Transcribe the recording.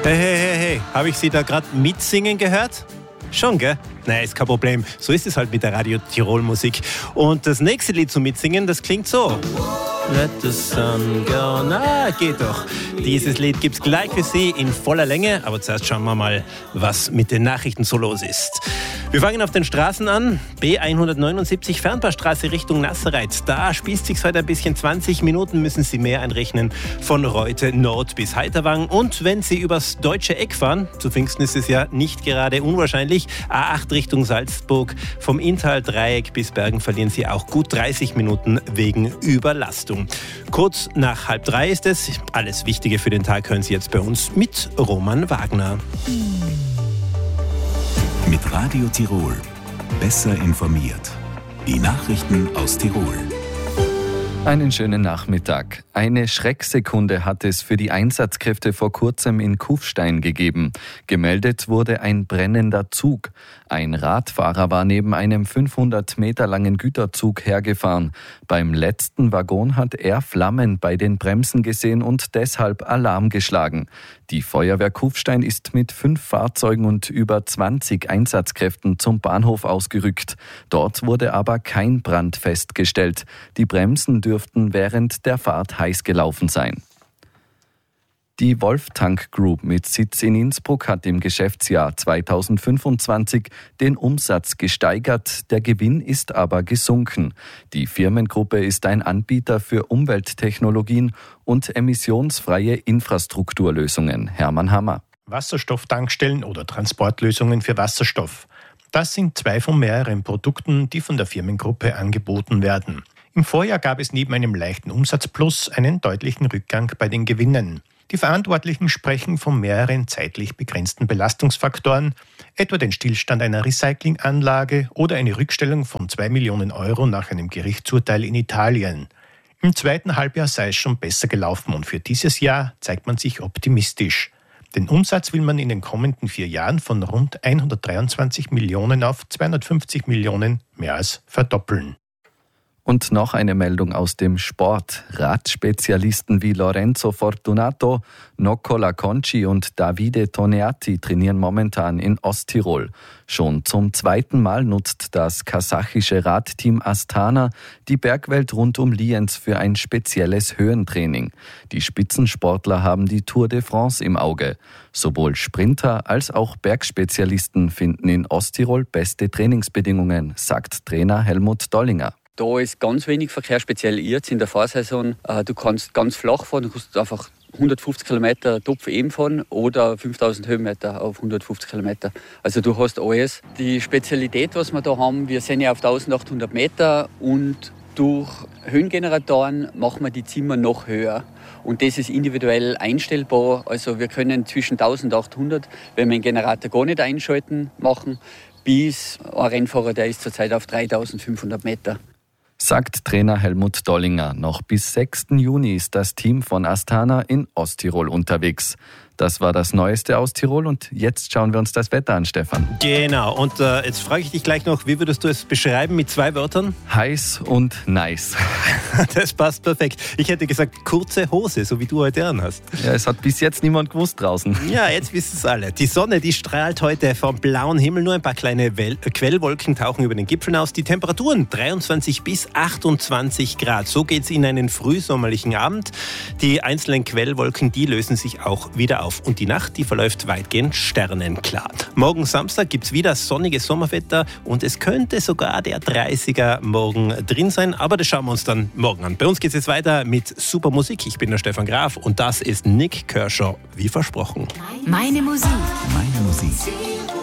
Hey, habe ich Sie da gerade mitsingen gehört? Schon, gell? Nein, ist kein Problem. So ist es halt mit der Radio Tirol Musik. Und das nächste Lied zum Mitsingen, das klingt so. Let the sun go. Na, geht doch. Dieses Lied gibt's gleich für Sie in voller Länge. Aber zuerst schauen wir mal, was mit den Nachrichten so los ist. Wir fangen auf den Straßen an. B179 Fernpassstraße Richtung Nassereit. Da spießt sich's heute ein bisschen. 20 Minuten müssen Sie mehr einrechnen von Reute Nord bis Heiterwang. Und wenn Sie übers deutsche Eck fahren, zu Pfingsten ist es ja nicht gerade unwahrscheinlich, A8 Richtung Salzburg, vom Inntal-Dreieck bis Bergen verlieren Sie auch gut 30 Minuten wegen Überlastung. Kurz nach 2:30 ist es. Alles Wichtige für den Tag hören Sie jetzt bei uns mit Roman Wagner. Mit Radio Tirol. Besser informiert. Die Nachrichten aus Tirol. Einen schönen Nachmittag. Eine Schrecksekunde hat es für die Einsatzkräfte vor kurzem in Kufstein gegeben. Gemeldet wurde ein brennender Zug. Ein Radfahrer war neben einem 500 Meter langen Güterzug hergefahren. Beim letzten Waggon hat er Flammen bei den Bremsen gesehen und deshalb Alarm geschlagen. Die Feuerwehr Kufstein ist mit 5 Fahrzeugen und über 20 Einsatzkräften zum Bahnhof ausgerückt. Dort wurde aber kein Brand festgestellt. Die Bremsen dürften während der Fahrt heiß gelaufen sein. Die Wolftank Group mit Sitz in Innsbruck hat im Geschäftsjahr 2025 den Umsatz gesteigert, der Gewinn ist aber gesunken. Die Firmengruppe ist ein Anbieter für Umwelttechnologien und emissionsfreie Infrastrukturlösungen. Hermann Hammer. Wasserstofftankstellen oder Transportlösungen für Wasserstoff. Das sind 2 von mehreren Produkten, die von der Firmengruppe angeboten werden. Im Vorjahr gab es neben einem leichten Umsatzplus einen deutlichen Rückgang bei den Gewinnen. Die Verantwortlichen sprechen von mehreren zeitlich begrenzten Belastungsfaktoren, etwa den Stillstand einer Recyclinganlage oder eine Rückstellung von 2 Millionen Euro nach einem Gerichtsurteil in Italien. Im zweiten Halbjahr sei es schon besser gelaufen und für dieses Jahr zeigt man sich optimistisch. Den Umsatz will man in den kommenden 4 Jahren von rund 123 Millionen auf 250 Millionen mehr als verdoppeln. Und noch eine Meldung aus dem Sport. Radspezialisten wie Lorenzo Fortunato, Noccola Conci und Davide Toneatti trainieren momentan in Osttirol. Schon zum 2. Mal nutzt das kasachische Radteam Astana die Bergwelt rund um Lienz für ein spezielles Höhentraining. Die Spitzensportler haben die Tour de France im Auge. Sowohl Sprinter als auch Bergspezialisten finden in Osttirol beste Trainingsbedingungen, sagt Trainer Helmut Dollinger. Da ist ganz wenig Verkehr, speziell jetzt in der Fahrsaison. Du kannst ganz flach fahren, du kannst einfach 150 Kilometer Topf eben fahren oder 5000 Höhenmeter auf 150 Kilometer. Also du hast alles. Die Spezialität, was wir da haben, wir sind ja auf 1800 Meter und durch Höhengeneratoren machen wir die Zimmer noch höher. Und das ist individuell einstellbar. Also wir können zwischen 1800, wenn wir den Generator gar nicht einschalten, machen, bis ein Rennfahrer, der ist zurzeit auf 3500 Meter. Sagt Trainer Helmut Dollinger. Noch bis 6. Juni ist das Team von Astana in Osttirol unterwegs. Das war das Neueste aus Tirol und jetzt schauen wir uns das Wetter an, Stefan. Genau, und jetzt frage ich dich gleich noch, wie würdest du es beschreiben mit 2 Wörtern? Heiß und nice. Das passt perfekt. Ich hätte gesagt, kurze Hose, so wie du heute anhast. Ja, es hat bis jetzt niemand gewusst draußen. Ja, jetzt wissen es alle. Die Sonne, die strahlt heute vom blauen Himmel. Nur ein paar kleine Quellwolken tauchen über den Gipfeln aus. Die Temperaturen 23 bis 28 Grad. So geht es in einen frühsommerlichen Abend. Die einzelnen Quellwolken, die lösen sich auch wieder auf. Und die Nacht, die verläuft weitgehend sternenklar. Morgen Samstag gibt es wieder sonniges Sommerwetter und es könnte sogar der 30er morgen drin sein. Aber das schauen wir uns dann morgen an. Bei uns geht es jetzt weiter mit super Musik. Ich bin der Stefan Graf und das ist Nick Kershaw, wie versprochen. Meine Musik. Meine Musik.